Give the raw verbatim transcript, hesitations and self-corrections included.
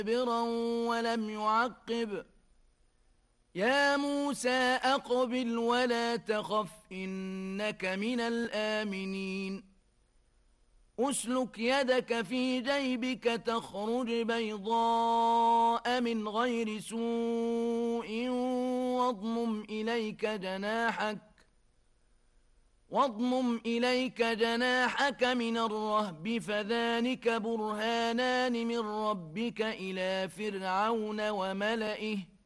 مستكبرا ولم يعقب يا موسى أقبل ولا تخف إنك من الآمنين أسلك يدك في جيبك تخرج بيضاء من غير سوء واضمم إليك جناحك واضمم إليك جناحك من الرهب فذلك برهانان من ربك إلى فرعون وملئه